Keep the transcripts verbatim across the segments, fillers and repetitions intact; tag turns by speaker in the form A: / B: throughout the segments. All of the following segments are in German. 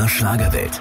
A: M R Schlagerwelt.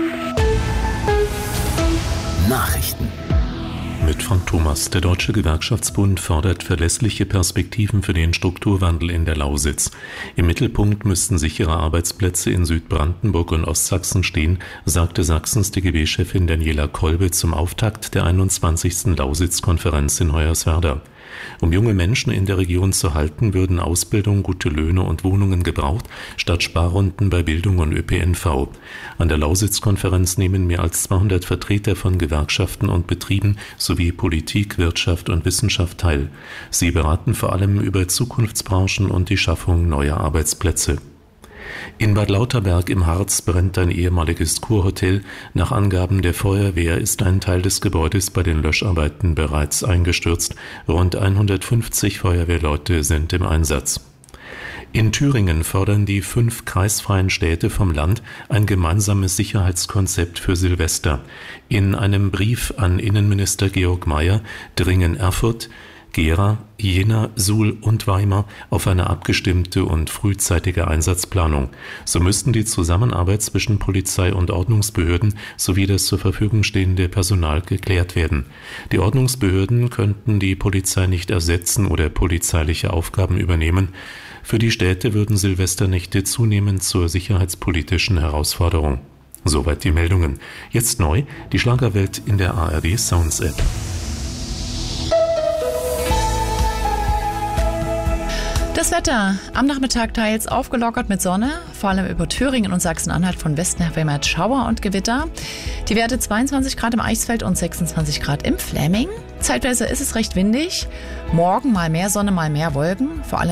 A: Nachrichten.
B: Mit Frank Thomas. Der Deutsche Gewerkschaftsbund fordert verlässliche Perspektiven für den Strukturwandel in der Lausitz. Im Mittelpunkt müssten sichere Arbeitsplätze in Südbrandenburg und Ostsachsen stehen, sagte Sachsens D G B-Chefin Daniela Kolbe zum Auftakt der einundzwanzigsten Lausitz-Konferenz in Hoyerswerda. Um junge Menschen in der Region zu halten, würden Ausbildung, gute Löhne und Wohnungen gebraucht, statt Sparrunden bei Bildung und Ö P N V. An der Lausitz-Konferenz nehmen mehr als zweihundert Vertreter von Gewerkschaften und Betrieben sowie Politik, Wirtschaft und Wissenschaft teil. Sie beraten vor allem über Zukunftsbranchen und die Schaffung neuer Arbeitsplätze. In Bad Lauterberg im Harz brennt ein ehemaliges Kurhotel. Nach Angaben der Feuerwehr ist ein Teil des Gebäudes bei den Löscharbeiten bereits eingestürzt. Rund hundertfünfzig Feuerwehrleute sind im Einsatz. In Thüringen fordern die fünf kreisfreien Städte vom Land ein gemeinsames Sicherheitskonzept für Silvester. In einem Brief an Innenminister Georg Mayer dringen Erfurt, Gera, Jena, Suhl und Weimar auf eine abgestimmte und frühzeitige Einsatzplanung. So müssten die Zusammenarbeit zwischen Polizei und Ordnungsbehörden sowie das zur Verfügung stehende Personal geklärt werden. Die Ordnungsbehörden könnten die Polizei nicht ersetzen oder polizeiliche Aufgaben übernehmen. Für die Städte würden Silvesternächte zunehmend zur sicherheitspolitischen Herausforderung. Soweit die Meldungen. Jetzt neu, die Schlagerwelt in der A R D Sounds App.
C: Das Wetter am Nachmittag teils aufgelockert mit Sonne, vor allem über Thüringen und Sachsen-Anhalt von Westen her vermehrt Schauer und Gewitter. Die Werte zweiundzwanzig Grad im Eichsfeld und sechsundzwanzig Grad im Fläming. Zeitweise ist es recht windig. Morgen mal mehr Sonne, mal mehr Wolken, vor allem